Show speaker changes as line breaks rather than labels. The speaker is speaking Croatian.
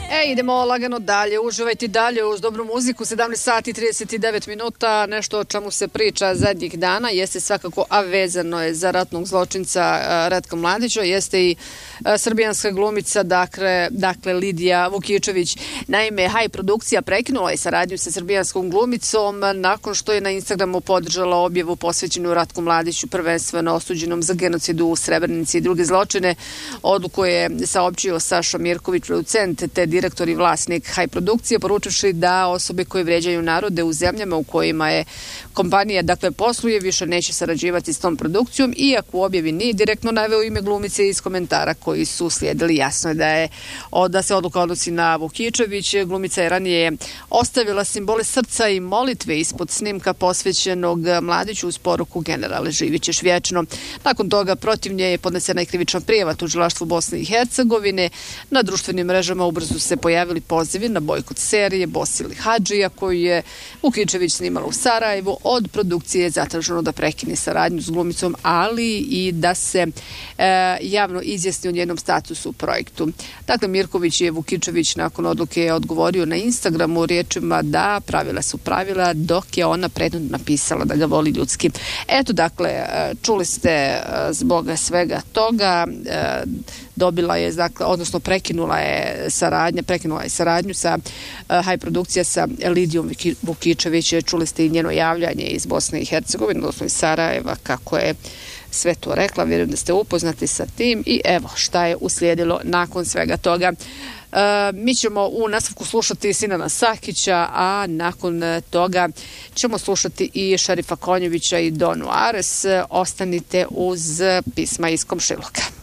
Idemo lagano dalje, uživajte dalje uz dobru muziku. 17 sati 39 minuta, nešto o čemu se priča zadnjih dana jeste svakako, a vezano je za ratnog zločinca Ratka Mladića, jeste i srbijanska glumica, dakle Lidija Vukičević. Naime, Haj produkcija prekinula je saradnju sa srbijanskom glumicom nakon što je na Instagramu podržala objavu posvećenu Ratku Mladiću, prvenstveno osuđenom za genocid u Srebrenici i druge zločine. Odluku je saopćio Saša Mirković, producent te direktor i vlasnik Haj produkcije, poručivši da osobe koje vređaju narode u zemljama u kojima je kompanija posluje više neće sarađivati s tom produkcijom, iako u objavi nije direktno naveo ime glumice. Iz komentara koji su slijedili jasno je da se odluka odnosi na Vukičević. Glumica je ranije ostavila simbole srca i molitve ispod snimka posvećenog Mladiću uz poruku generale živit ćeš vječno. Nakon toga protiv nje je podnesena i krivična prijava tužilaštvu Bosne i Hercegovine. Na društvenim mrežama ubrzo se pojavili pozivi na bojkot serije Boss ili Hadžija koju je Vukičević snimala u Sarajevu. Od produkcije je zatraženo da prekine saradnju s glumicom, ali i da se javno izjasni o njenom statusu u projektu. Dakle, Mirković je Vukičević nakon odluke odgovorio na Instagramu riječima da pravila su pravila, dok je ona prethodno napisala da ga voli ljudski. Eto, dakle, čuli ste zbog svega toga, dobila je, odnosno prekinula je saradnju sa Haj produkcija sa Lidijom Vukičević. Čuli ste i njeno javljanje iz Bosne i Hercegovine, odnosno iz Sarajeva, kako je sve to rekla. Vjerujem da ste upoznati sa tim i evo šta je uslijedilo nakon svega toga. Mi ćemo u nastavku slušati Sinana Sakića, a nakon toga ćemo slušati i Šerifa Konjevića i Donu Ares. Ostanite uz pisma iz komšiluka.